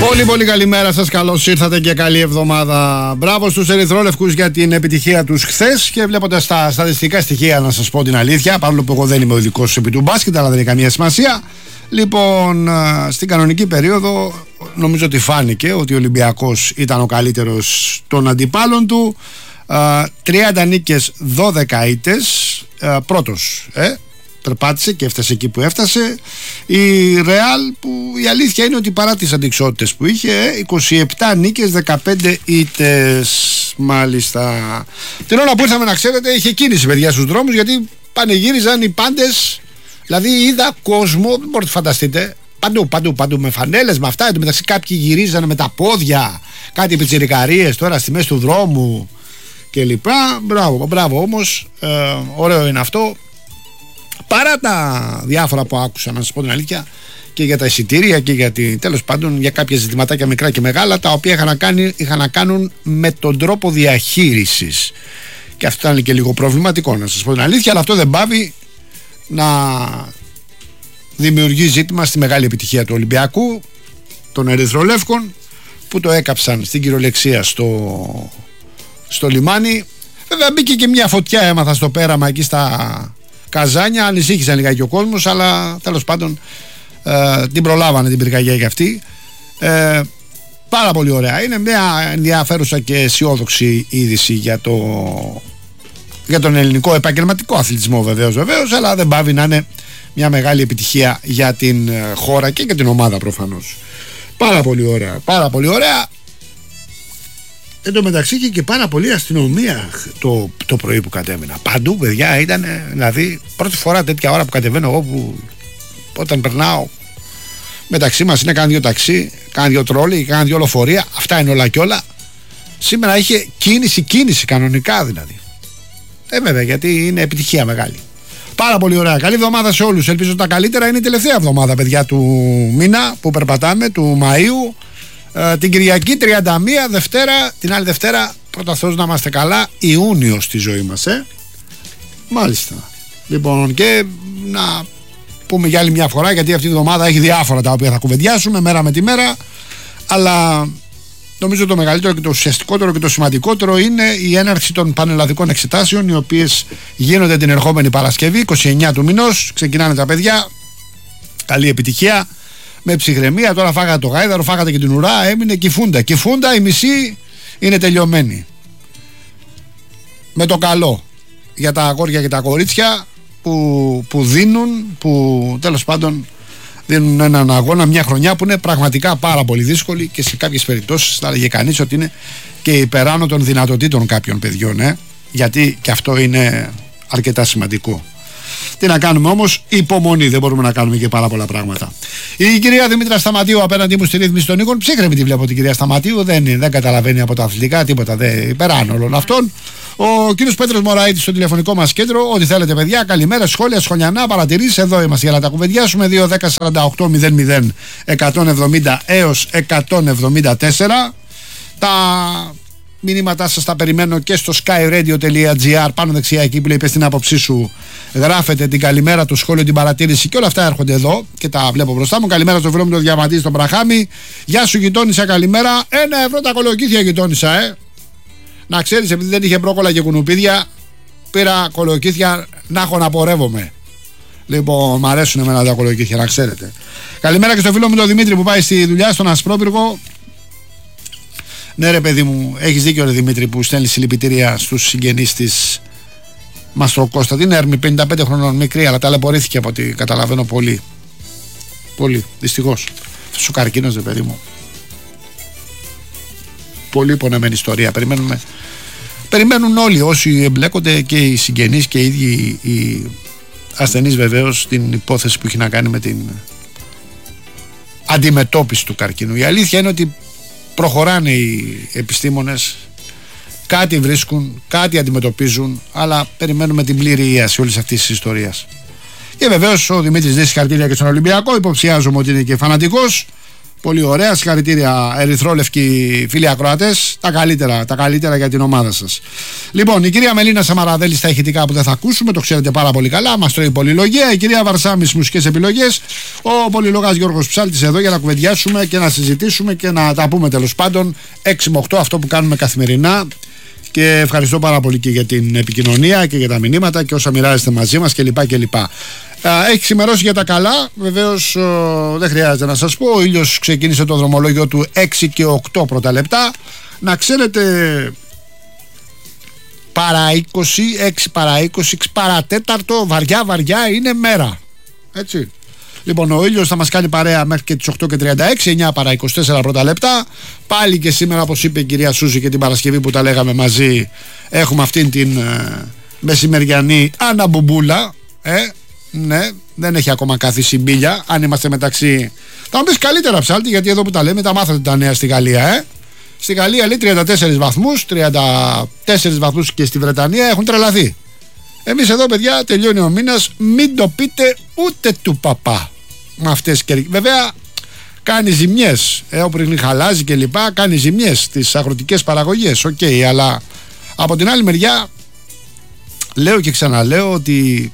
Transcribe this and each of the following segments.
Πολύ καλημέρα σας, καλώς ήρθατε και καλή εβδομάδα. Μπράβο στους ερυθρόλευκους για την επιτυχία τους χθες. Και βλέποντας τα στατιστικά στοιχεία, να σας πω την αλήθεια, παρόλο που εγώ δεν είμαι ο ειδικός επί του μπάσκετ, αλλά δεν έχει καμία σημασία. Λοιπόν, στην κανονική περίοδο νομίζω ότι φάνηκε ότι ο Ολυμπιακός ήταν ο καλύτερος των αντιπάλων του. 30 νίκες, 12 ήττες, πρώτος περπάτησε και έφτασε εκεί που έφτασε. Η Ρεάλ, που η αλήθεια είναι ότι παρά τις αντιξότητες που είχε, 27 νίκες, 15 ήττες. Μάλιστα. Την ώρα που ήρθαμε, να ξέρετε, είχε κίνηση, παιδιά, στους δρόμους, γιατί πανηγύριζαν οι πάντες. Δηλαδή είδα κόσμο, δεν μπορείτε να φανταστείτε, παντού με φανέλες, με αυτά. Εν τω μεταξύ κάποιοι γυρίζανε με τα πόδια, κάτι πιτσιρικαρίες τώρα στη μέση του δρόμου κλπ. Μπράβο όμως, ωραίο είναι αυτό. Παρά τα διάφορα που άκουσα, να σας πω την αλήθεια, και για τα εισιτήρια και για τέλος πάντων για κάποια ζητηματάκια μικρά και μεγάλα, τα οποία είχαν να κάνουν με τον τρόπο διαχείρισης. Και αυτό ήταν και λίγο προβληματικό, να σας πω την αλήθεια, αλλά αυτό δεν πάβει να δημιουργεί ζήτημα στη μεγάλη επιτυχία του Ολυμπιακού, των Ερυθρολεύκων, που το έκαψαν στην κυριολεξία στο λιμάνι. Βέβαια μπήκε και μια φωτιά, έμαθα στο πέραμα εκεί στα Καζάνια, ανησύχησαν λιγάκι ο κόσμος, αλλά τέλος πάντων την προλάβανε την πυρκαγιά για αυτή. Πάρα πολύ ωραία. Είναι μια ενδιαφέρουσα και αισιόδοξη είδηση για τον ελληνικό επαγγελματικό αθλητισμό, βεβαίως, αλλά δεν πάβει να είναι μια μεγάλη επιτυχία για την χώρα και για την ομάδα προφανώς. Πάρα πολύ ωραία. Εν τω μεταξύ είχε και πάρα πολύ αστυνομία το πρωί που κατέβαινα. Παντού, παιδιά, ήταν, δηλαδή, πρώτη φορά τέτοια ώρα που κατεβαίνω εγώ, που όταν περνάω μεταξύ μας είναι κάνα δύο ταξί, κάνα δύο τρόλι, κάνα δύο λεωφορεία. Αυτά είναι όλα και όλα. Σήμερα είχε κίνηση κανονικά, δηλαδή. Βέβαια, γιατί είναι επιτυχία μεγάλη. Πάρα πολύ ωραία. Καλή εβδομάδα σε όλους. Ελπίζω τα καλύτερα. Είναι η τελευταία εβδομάδα, παιδιά, του μήνα που περπατάμε, του Μαΐου. Την Κυριακή 31, Δευτέρα, την άλλη Δευτέρα, πρώτα Θεός να είμαστε καλά, Ιούνιο στη ζωή μας, Μάλιστα. Λοιπόν, και να πούμε για άλλη μια φορά, γιατί αυτή η εβδομάδα έχει διάφορα τα οποία θα κουβεντιάσουμε μέρα με τη μέρα, αλλά νομίζω το μεγαλύτερο και το ουσιαστικότερο και το σημαντικότερο είναι η έναρξη των πανελλαδικών εξετάσεων, οι οποίες γίνονται την ερχόμενη Παρασκευή, 29 του μηνός. Ξεκινάνε τα παιδιά. Καλή επιτυχία. Με ψυχραιμία, τώρα φάγατε το γάιδαρο, φάγατε και την ουρά, έμεινε κυφούντα, η μισή είναι τελειωμένη. Με το καλό για τα αγόρια και τα κορίτσια που δίνουν, που τέλος πάντων δίνουν έναν αγώνα, μια χρονιά που είναι πραγματικά πάρα πολύ δύσκολη, και σε κάποιες περιπτώσεις θα έλεγε κανείς ότι είναι και υπεράνω των δυνατοτήτων κάποιων παιδιών, γιατί και αυτό είναι αρκετά σημαντικό. Τι να κάνουμε όμως, υπομονή, δεν μπορούμε να κάνουμε και πάρα πολλά πράγματα. Η κυρία Δημήτρα Σταματίου απέναντί μου στη ρύθμιση των οίκων, ψύχρεμη τη βλέπω την κυρία Σταματίου, δεν καταλαβαίνει από τα αθλητικά τίποτα, δεν υπεράνω όλων αυτών. Ο κύριος Πέτρος Μωραΐτης στο τηλεφωνικό μας κέντρο, ό,τι θέλετε παιδιά, καλημέρα, σχόλια, σχολιανά, παρατηρήσεις, εδώ είμαστε για να τα κουβεντιάσουμε. 2-10-48-00-170 έως 174. Τα μηνύματά σας τα περιμένω και στο skyradio.gr, πάνω δεξιά εκεί που λέει πες την άποψή σου, γράφετε την καλημέρα, το σχόλιο, την παρατήρηση και όλα αυτά έρχονται εδώ και τα βλέπω μπροστά μου. Καλημέρα στο φίλο μου το Διαμαντή στον Βραχάμι. Γεια σου γειτόνισσα, καλημέρα. 1 € τα κολοκύθια γειτόνισσα, Να ξέρεις, επειδή δεν είχε μπρόκολα και κουνουπίδια, πήρα κολοκύθια να έχω να πορεύομαι. Λοιπόν, μ' αρέσουν εμένα τα κολοκύθια, να ξέρετε. Καλημέρα και στο φίλο μου τον Δημήτρη που πάει στη δουλειά στον Ασπρόπυργο. Ναι ρε παιδί μου, έχεις δίκιο ρε Δημήτρη που στέλνει συλληπιτήρια στους συγγενείς της Μαστροκώστα. Την Έρμη, 55 χρονών, μικρή, αλλά ταλαιπωρήθηκε από ό,τι καταλαβαίνω πολύ. Πολύ, δυστυχώς. Αυτός ο καρκίνος ρε παιδί μου. Πολύ πονεμένη ιστορία. Περιμένουν όλοι όσοι εμπλέκονται, και οι συγγενείς και οι ίδιοι οι ασθενείς βεβαίως, την υπόθεση που έχει να κάνει με την αντιμετώπιση του καρκίνου. Η αλήθεια είναι ότι προχωράνε οι επιστήμονες, κάτι βρίσκουν, κάτι αντιμετωπίζουν, αλλά περιμένουμε την πλήρη ίαση όλης αυτής της ιστορίας. Και βεβαίως ο Δημήτρης δίνει συγχαρητήρια και στον Ολυμπιακό, υποψιάζομαι ότι είναι και φανατικός. Πολύ ωραία, συγχαρητήρια ερυθρόλευκοι φίλοι ακροατές. Τα καλύτερα για την ομάδα σας. Λοιπόν, η κυρία Μελίνα Σαμαραδέλη στα ηχητικά που δεν θα ακούσουμε, το ξέρετε πάρα πολύ καλά, μας τρώει πολυλογία. Η κυρία Βαρσάμι στις μουσικές επιλογές. Ο πολυλογάς Γιώργος Ψάλτης εδώ για να κουβεντιάσουμε και να συζητήσουμε και να τα πούμε τέλος πάντων 6 με 8, αυτό που κάνουμε καθημερινά. Και ευχαριστώ πάρα πολύ και για την επικοινωνία και για τα μηνύματα και όσα μοιράζεστε μαζί μας κλπ. Έχει ξημερώσει για τα καλά. Βεβαίως δεν χρειάζεται να σας πω. Ο ήλιος ξεκίνησε το δρομολόγιο του 6 και 8 πρώτα λεπτά. Να ξέρετε, παρά 20, 6 παρά 20, 6 παρά τέταρτο, βαριά είναι μέρα. Έτσι. Λοιπόν, ο ήλιος θα μας κάνει παρέα μέχρι και τις 8 και 36, 9 παρά 24 πρώτα λεπτά. Πάλι και σήμερα, όπως είπε η κυρία Σούζη και την Παρασκευή που τα λέγαμε μαζί, έχουμε αυτήν την μεσημεριανή αναμπουμπούλα. Ναι, δεν έχει ακόμα καθίσει μπίλια. Αν είμαστε μεταξύ. Θα μου πεις καλύτερα, Ψάλτη, γιατί εδώ που τα λέμε τα μάθατε τα νέα στη Γαλλία. Στη Γαλλία λέει 34 βαθμούς, 34 βαθμούς και στη Βρετανία έχουν τρελαθεί. Εμείς εδώ, παιδιά, τελειώνει ο μήνας, μην το πείτε ούτε του παπά. Με αυτές και βέβαια κάνει ζημιές. Όπου ρίχνει χαλάζι και λοιπά, κάνει ζημιές στις αγροτικές παραγωγές. Οκ, αλλά από την άλλη μεριά, λέω και ξαναλέω ότι.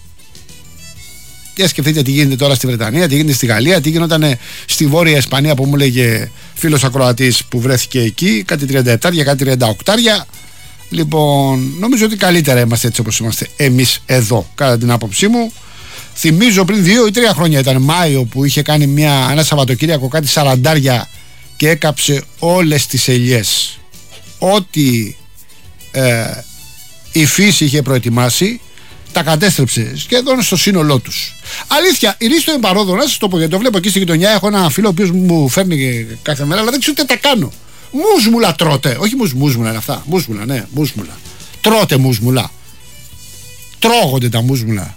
Για σκεφτείτε τι γίνεται τώρα στη Βρετανία, τι γίνεται στη Γαλλία, τι γινόταν στη Βόρεια Ισπανία που μου λέγε φίλος ακροατής που βρέθηκε εκεί, κάτι 37, κάτι 38. Λοιπόν, νομίζω ότι καλύτερα είμαστε έτσι όπως είμαστε εμείς εδώ, κατά την άποψή μου. Θυμίζω πριν 2 ή 3 χρόνια ήταν Μάιο που είχε κάνει ένα Σαββατοκύριακο κάτι 40 και έκαψε όλες τις ελιές. Ό,τι η φύση είχε προετοιμάσει, τα κατέστρεψε σχεδόν στο σύνολό τους. Αλήθεια, η ρίση των εμπαρόδων, να σας το πω, γιατί το βλέπω εκεί στη γειτονιά. Έχω ένα φίλο ο οποίος μου φέρνει κάθε μέρα, αλλά δεν ξέρω τι τα κάνω. Μούσμουλα τρώτε. Όχι μούσμουλα είναι αυτά. Μούσμουλα, ναι, μούσμουλα. Τρώτε μούσμουλα. Τρώγονται τα μούσμουλα.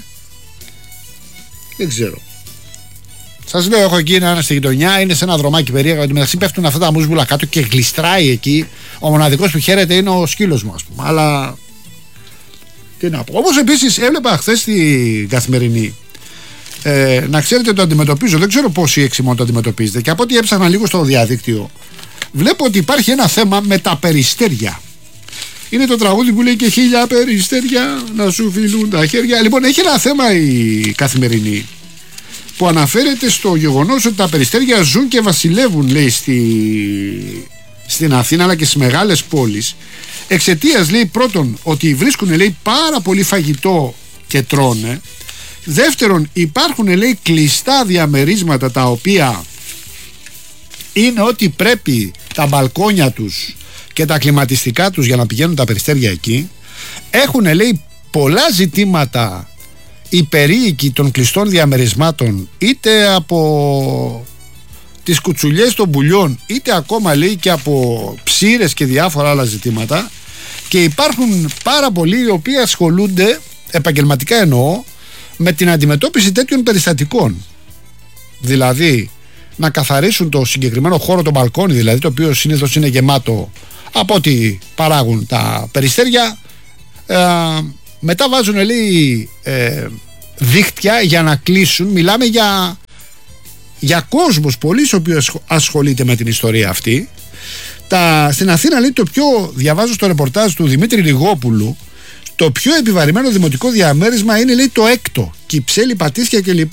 Δεν ξέρω. Σας λέω, έχω εκεί ένα στη γειτονιά, είναι σε ένα δρομάκι περίεργο. Εν τω μεταξύ πέφτουν αυτά τα μούσμουλα κάτω και γλιστράει εκεί. Ο μοναδικός που χαίρεται είναι ο σκύλος μου, ας πούμε. Αλλά. Τι να πω. Όπως επίσης έβλεπα χθες στην Καθημερινή. Να ξέρετε, το αντιμετωπίζω. Δεν ξέρω πόσοι έξιμο το αντιμετωπίζετε. Και από ό,τι έψαχνα λίγο στο διαδίκτυο, βλέπω ότι υπάρχει ένα θέμα με τα περιστέρια. Είναι το τραγούδι που λέει και 1000 περιστέρια να σου φιλούν τα χέρια. Λοιπόν, έχει ένα θέμα η Καθημερινή που αναφέρεται στο γεγονός ότι τα περιστέρια ζουν και βασιλεύουν, λέει, στην Αθήνα αλλά και στις μεγάλες πόλεις. Εξαιτίας, λέει, πρώτον ότι βρίσκουν, λέει, πάρα πολύ φαγητό και τρώνε. Δεύτερον, υπάρχουν, λέει, κλειστά διαμερίσματα τα οποία είναι ότι πρέπει τα μπαλκόνια τους και τα κλιματιστικά τους για να πηγαίνουν τα περιστέρια εκεί. Έχουν, λέει, πολλά ζητήματα οι περίοικοι των κλειστών διαμερισμάτων, είτε από τις κουτσουλιές των πουλιών, είτε ακόμα, λέει, και από ψήρες και διάφορα άλλα ζητήματα. Και υπάρχουν πάρα πολλοί οι οποίοι ασχολούνται, επαγγελματικά εννοώ, με την αντιμετώπιση τέτοιων περιστατικών. Δηλαδή να καθαρίσουν το συγκεκριμένο χώρο, το μπαλκόνι δηλαδή, το οποίο συνήθως είναι γεμάτο από ό,τι παράγουν τα περιστέρια. Μετά βάζουν, λέει, δίχτυα για να κλείσουν. Μιλάμε για κόσμος πολύς ο οποίος ασχολείται με την ιστορία αυτή. Στην Αθήνα, λέει, διαβάζω στο ρεπορτάζ του Δημήτρη Ριγόπουλου, το πιο επιβαρημένο δημοτικό διαμέρισμα είναι, λέει, το έκτο, Κυψέλη, Πατήσια κλπ.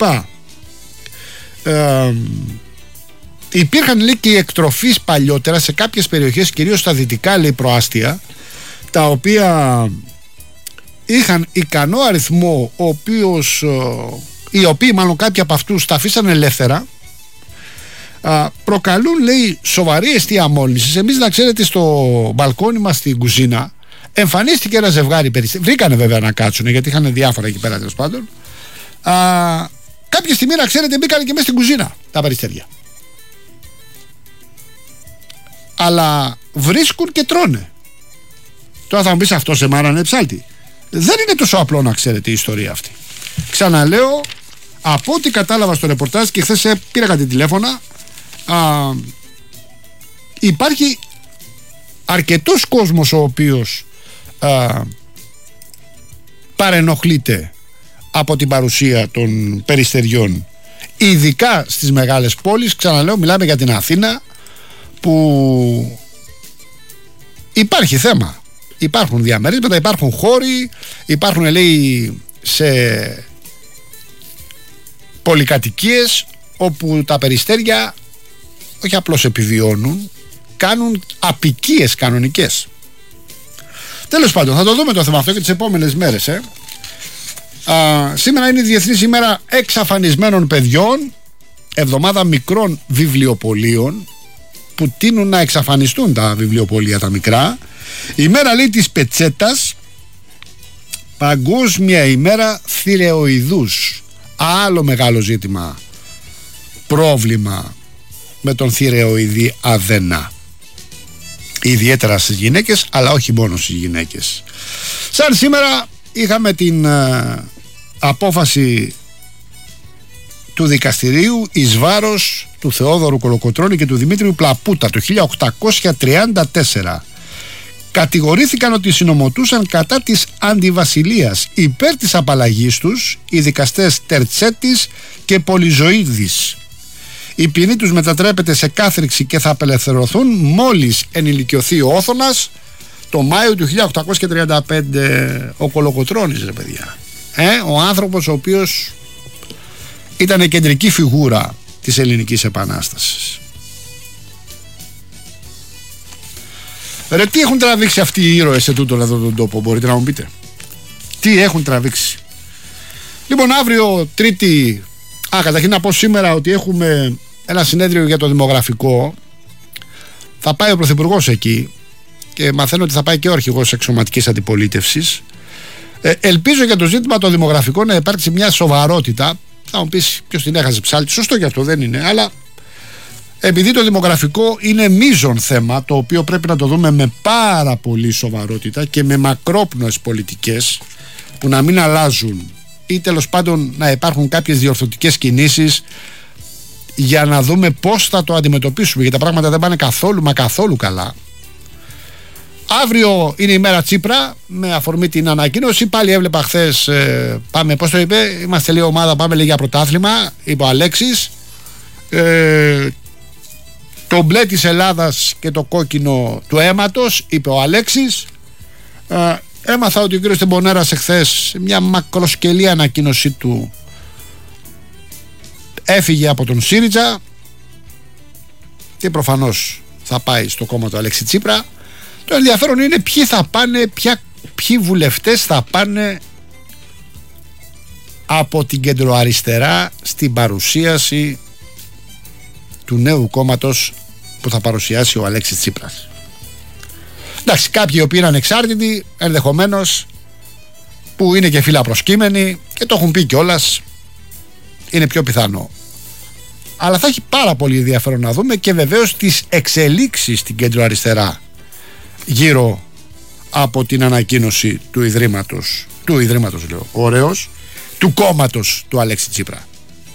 Υπήρχαν, λέει, και οι εκτροφείς παλιότερα σε κάποιες περιοχές, κυρίως στα δυτικά, λέει, προάστια, τα οποία είχαν ικανό αριθμό, οι οποίοι μάλλον κάποιοι από αυτούς τα αφήσαν ελεύθερα. Προκαλούν, λέει, σοβαρή αιστεία μόλυνσης. Εμείς, να ξέρετε, στο μπαλκόνι μας στην κουζίνα εμφανίστηκε ένα ζευγάρι περιστέρια. Βρήκανε βέβαια να κάτσουν, γιατί είχαν διάφορα εκεί πέρα, τέλος πάντων. Κάποια στιγμή, να ξέρετε, μπήκανε και μέσα στην κουζίνα τα περιστέρια. Αλλά βρίσκουν και τρώνε. Τώρα θα μου πεις, αυτό σε μάρανε ψάλτη. Δεν είναι τόσο απλό, να ξέρετε, η ιστορία αυτή. Ξαναλέω, από ό,τι κατάλαβα στο ρεπορτάζ και χθες πήρα κάτι τηλέφωνα, υπάρχει αρκετός κόσμος ο οποίος παρενοχλείται από την παρουσία των περιστεριών, ειδικά στις μεγάλες πόλεις. Ξαναλέω, μιλάμε για την Αθήνα, που υπάρχει θέμα. Υπάρχουν διαμερίσματα, υπάρχουν χώροι, υπάρχουν, λέει, σε πολυκατοικίες όπου τα περιστέρια όχι απλώς επιβιώνουν, κάνουν απικίες κανονικές. Τέλος πάντων, θα το δούμε το θέμα αυτό και τις επόμενες μέρες. Σήμερα είναι η Διεθνής ημέρα εξαφανισμένων παιδιών, εβδομάδα μικρών βιβλιοπωλείων, που τείνουν να εξαφανιστούν τα βιβλιοπωλεία τα μικρά. Η μέρα, λέει, της πετσέτας, παγκόσμια ημέρα θηρεοειδούς. Άλλο μεγάλο ζήτημα, πρόβλημα με τον θηρεοειδή αδένα, ιδιαίτερα στις γυναίκες, αλλά όχι μόνο στις γυναίκες. Σαν σήμερα είχαμε την απόφαση του δικαστηρίου εις βάρος του Θεόδωρου Κολοκοτρώνη και του Δημήτριου Πλαπούτα το 1834. Κατηγορήθηκαν ότι συνομωτούσαν κατά της αντιβασιλείας. Υπέρ της απαλλαγής τους οι δικαστές Τερτσέτης και Πολυζωίδης. Η ποινή τους μετατρέπεται σε κάθριξη και θα απελευθερωθούν μόλις ενηλικιωθεί ο Όθωνας το Μάιο του 1835. Ο Κολοκοτρώνης, ρε παιδιά, ο άνθρωπος ο οποίος ήταν κεντρική φιγούρα της ελληνικής επανάστασης. Ρε, τι έχουν τραβήξει αυτοί οι ήρωες σε τούτον εδώ τον τόπο, μπορείτε να μου πείτε? Τι έχουν τραβήξει? Λοιπόν, αύριο Τρίτη, καταρχήν να πω σήμερα ότι έχουμε ένα συνέδριο για το δημογραφικό. Θα πάει ο Πρωθυπουργός εκεί και μαθαίνω ότι θα πάει και ο αρχηγός εξωματικής αντιπολίτευσης. Ελπίζω για το ζήτημα το δημογραφικό να υπάρξει μια σοβαρότητα. Θα μου πεις, ποιος την έχασε ψάλτη? Σωστό και αυτό, δεν είναι, αλλά επειδή το δημογραφικό είναι μείζον θέμα, το οποίο πρέπει να το δούμε με πάρα πολύ σοβαρότητα και με μακρόπνοες πολιτικές που να μην αλλάζουν, ή τέλος πάντων να υπάρχουν κάποιες διορθωτικές κινήσεις για να δούμε πώς θα το αντιμετωπίσουμε, γιατί τα πράγματα δεν πάνε καθόλου μα καθόλου καλά. Αύριο είναι η μέρα Τσίπρα, με αφορμή την ανακοίνωση. Πάλι έβλεπα χθες, πάμε, πώς το είπε, είμαστε λίγη ομάδα, πάμε λέει για πρωτάθλημα, είπε ο Αλέξης. Το μπλε της Ελλάδας και το κόκκινο του αίματος, είπε ο Αλέξης. Έμαθα ότι ο κ. Τεμπονέρας εχθές, μια μακροσκελή ανακοίνωσή του, έφυγε από τον ΣΥΡΙΖΑ και προφανώς θα πάει στο κόμμα του Αλέξη Τσίπρα. Το ενδιαφέρον είναι ποιοι θα πάνε, ποιοι βουλευτές θα πάνε από την κεντροαριστερά στην παρουσίαση του νέου κόμματος που θα παρουσιάσει ο Αλέξης Τσίπρας. Εντάξει, κάποιοι οι οποίοι είναι ανεξάρτητοι, ενδεχομένως, που είναι και φύλλα προσκύμενοι και το έχουν πει κιόλας, είναι πιο πιθανό. Αλλά θα έχει πάρα πολύ ενδιαφέρον να δούμε και βεβαίως τις εξελίξεις στην κεντροαριστερά γύρω από την ανακοίνωση του Ιδρύματος λέω, ωραίος, του κόμματος του Αλέξη Τσίπρα.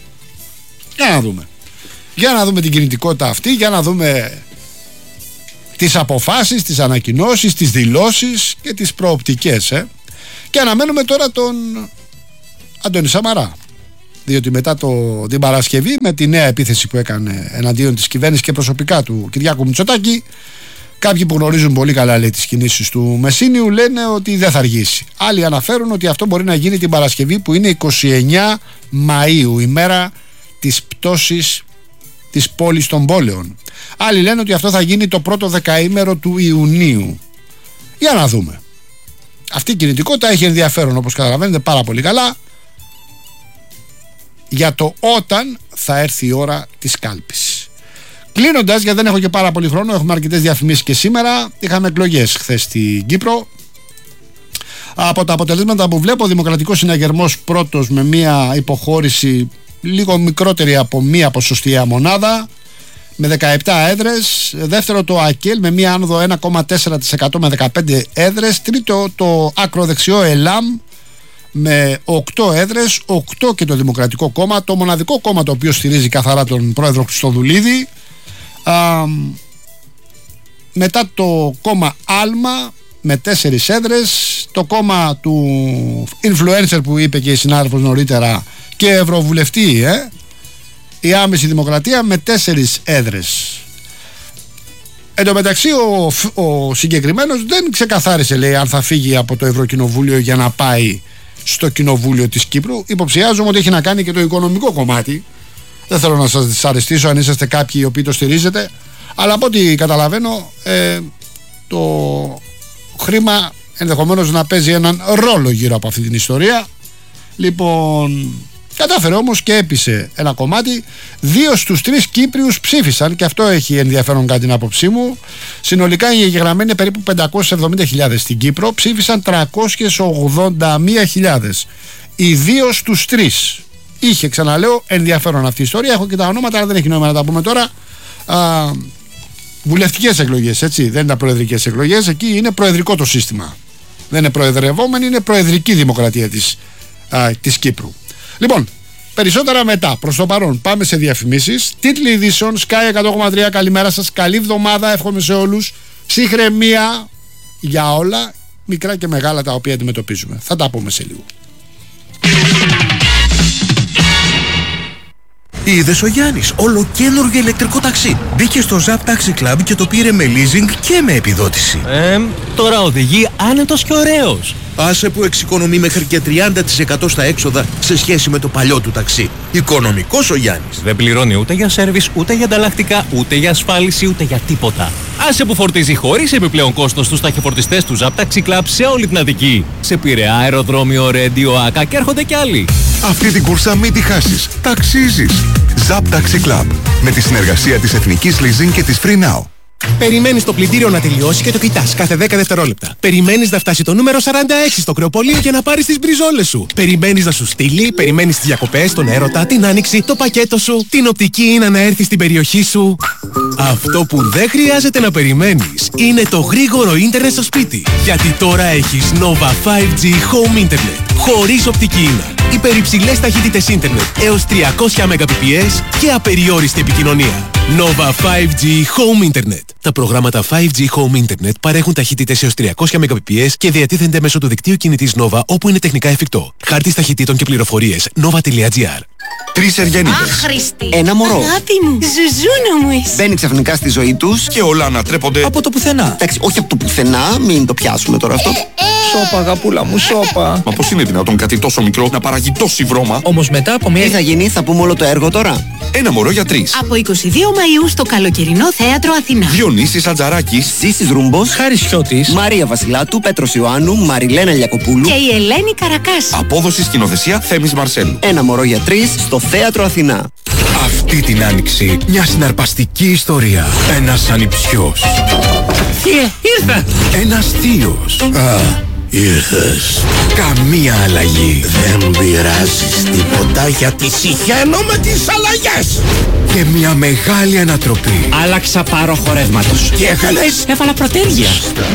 Για να δούμε την κινητικότητα αυτή, για να δούμε τις αποφάσεις, τις ανακοινώσεις, τις δηλώσεις και τις προοπτικές. Και αναμένουμε τώρα τον Αντώνη Σαμαρά, διότι μετά την Παρασκευή, με τη νέα επίθεση που έκανε εναντίον της κυβέρνησης και προσωπικά του Κυριάκου Μητσοτάκη, κάποιοι που γνωρίζουν πολύ καλά, λέει, τις κινήσεις του Μεσσίνιου, λένε ότι δεν θα αργήσει. Άλλοι αναφέρουν ότι αυτό μπορεί να γίνει την Παρασκευή, που είναι 29 Μαΐου, ημέρα της πτώσης της πόλης των πόλεων. Άλλοι λένε ότι αυτό θα γίνει το πρώτο δεκαήμερο του Ιουνίου. Για να δούμε. Αυτή η κινητικότητα έχει ενδιαφέρον, όπως καταλαβαίνετε πάρα πολύ καλά, για το όταν θα έρθει η ώρα της κάλπης. Κλείνοντας, γιατί δεν έχω και πάρα πολύ χρόνο, έχουμε αρκετές διαφημίσεις και σήμερα. Είχαμε εκλογές χθες στην Κύπρο. Από τα αποτελέσματα που βλέπω, ο Δημοκρατικός Συναγερμός πρώτος με μια υποχώρηση λίγο μικρότερη από μία ποσοστιαία μονάδα, με 17 έδρες. Δεύτερο το ΑΚΕΛ με μία άνοδο 1,4% με 15 έδρες. Τρίτο το ακροδεξιό ΕΛΑΜ με 8 έδρες, 8 και το Δημοκρατικό Κόμμα, το μοναδικό κόμμα το οποίο στηρίζει καθαρά τον πρόεδρο Χριστοδουλίδη. Μετά το κόμμα Άλμα με 4 έδρες, το κόμμα του influencer που είπε και η συνάδελφος νωρίτερα και ευρωβουλευτή η άμεση δημοκρατία με 4 έδρες. Εν τω μεταξύ ο συγκεκριμένος δεν ξεκαθάρισε, λέει, αν θα φύγει από το Ευρωκοινοβούλιο για να πάει στο Κοινοβούλιο της Κύπρου. Υποψιάζομαι ότι έχει να κάνει και το οικονομικό κομμάτι. Δεν θέλω να σας δυσαρεστήσω αν είσαστε κάποιοι οι οποίοι το στηρίζετε, αλλά από ό,τι καταλαβαίνω το χρήμα ενδεχομένως να παίζει έναν ρόλο γύρω από αυτή την ιστορία. Λοιπόν, κατάφερε όμως και έπεισε ένα κομμάτι. 2 στους 3 Κύπριους ψήφισαν, και αυτό έχει ενδιαφέρον κατά την άποψή μου. Συνολικά οι εγγεγραμμένοι περίπου 570.000 στην Κύπρο, ψήφισαν 381.000. Οι 2 στους 3. Είχε, ξαναλέω, ενδιαφέρον αυτή η ιστορία. Έχω και τα ονόματα, αλλά δεν έχει νόημα να τα πούμε τώρα. Βουλευτικές εκλογές, έτσι, δεν είναι προεδρικές εκλογές. Εκεί είναι προεδρικό το σύστημα. Δεν είναι προεδρευόμενη, είναι προεδρική δημοκρατία της Κύπρου. Λοιπόν, περισσότερα μετά. Προς το παρόν πάμε σε διαφημίσεις. Τίτλοι ειδήσεων, Sky 100,3. Καλημέρα σας, καλή εβδομάδα, εύχομαι σε όλους. Ψυχραιμία για όλα, μικρά και μεγάλα, τα οποία αντιμετωπίζουμε. Θα τα πούμε σε λίγο. Είδες ο Γιάννης, ολοκαίνουργιο ηλεκτρικό ταξί. Μπήκε στο Zap Taxi Club και το πήρε με leasing και με επιδότηση. Τώρα οδηγεί άνετος και ωραίος. Άσε που εξοικονομεί μέχρι και 30% στα έξοδα σε σχέση με το παλιό του ταξί. Οικονομικός ο Γιάννης. Δεν πληρώνει ούτε για σέρβις, ούτε για ανταλλακτικά, ούτε για ασφάλιση, ούτε για τίποτα. Άσε που φορτίζει χωρίς επιπλέον κόστος στους ταχυφορτιστές του Zap Taxi Club σε όλη την Αττική. Σε Πειραιά, αεροδρόμιο, Ρέντιο, Άκα και έρχονται κι άλλοι. Αυτή την κούρσα μην τη χάσεις. Ταξίζεις. Zap Taxi Club. Με τη συνεργασία της Εθνικής Leasing και της Free Now. Περιμένεις το πλυντήριο να τελειώσει και το κοιτάς κάθε 10 δευτερόλεπτα. Περιμένεις να φτάσει το νούμερο 46 στο κρεοπολείο και να πάρεις τις μπριζόλες σου. Περιμένεις να σου στείλει, περιμένεις τις διακοπές, τον έρωτα, την άνοιξη, το πακέτο σου, την οπτική Ίνα να έρθει στην περιοχή σου. Αυτό που δεν χρειάζεται να περιμένεις είναι το γρήγορο ίντερνετ στο σπίτι. Γιατί τώρα έχεις Nova 5G Home Internet. Χωρίς οπτική Ίνα. Υπερυψηλές ταχύτητες ίντερνετ έως 300 Mbps και απεριόριστη επικοινωνία. Nova 5G Home Internet. Τα προγράμματα 5G Home Internet παρέχουν ταχύτητες έως 300 Mbps και διατίθενται μέσω του δικτύου κινητής Nova όπου είναι τεχνικά εφικτό. Χάρτης ταχυτήτων και πληροφορίες nova.gr. 3 Εργένιδες. Άχρηστη. Ένα μωρό. Αγάπη μου. Ζουζούνα μου εσύ. Μπαίνει ξαφνικά στη ζωή τους Και όλα ανατρέπονται Από το πουθενά. Εντάξει, όχι από το πουθενά, μην το πιάσουμε τώρα αυτό. Σώπα, αγαπούλα μου, σώπα. Μα πώς είναι δυνατόν κάτι τόσο μικρό να παράγει τόση βρώμα? Όμως μετά από Τι θα γίνει, θα πούμε όλο το έργο τώρα. Ένα μωρό για 3. Από 22 Μαΐου στο καλοκαιρινό θέατρο Αθηνά. Διονύσης Ατζαράκης. Ζήσης Ρούμπος, Χάρης Χιώτης. Μαρία Βασιλάτου, Πέτρος Ιωάννου, Μαριλένα Λιακοπούλου. Και η Ελένη Καρακάση. Απόδοση σκηνοθεσία Θέμης Μαρσέλου. Ένα μωρό για 3 στο θέατρο Αθηνά. Αυτή την άνοιξη μια συναρπαστική ιστορία. Ένας ανιψιός. Ήρθα. Ένας θείος. Ήρθες. Καμία αλλαγή. Δεν πειράζεις τίποτα γιατί συχαίνω με τις αλλαγές. Και μια μεγάλη ανατροπή. Άλλαξα πάρο χορεύματος. Τι έκανες? Έβαλα πρωτέρια.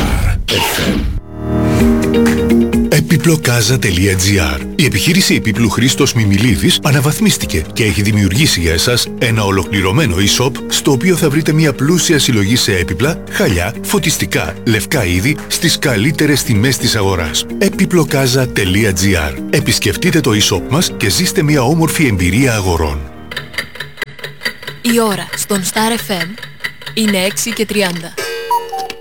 Επιπλοκάζα.gr. Η επιχείρηση επίπλου Χρήστος Μιμιλίδης αναβαθμίστηκε και έχει δημιουργήσει για εσάς ένα ολοκληρωμένο e-shop στο οποίο θα βρείτε μια πλούσια συλλογή σε έπιπλα, χαλιά, φωτιστικά, λευκά είδη στις καλύτερες τιμές της αγοράς. Επιπλοκάζα.gr. Επισκεφτείτε το e-shop μας και ζήστε μια όμορφη εμπειρία αγορών. Η ώρα στον Star FM είναι 6:30.